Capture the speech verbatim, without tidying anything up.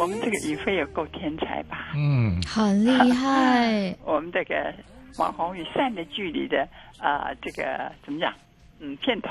我们这个宇飞也够天才吧？ 嗯， 很厉害。 我们这个网红与善的距离的啊、呃，这个怎么讲？嗯，片头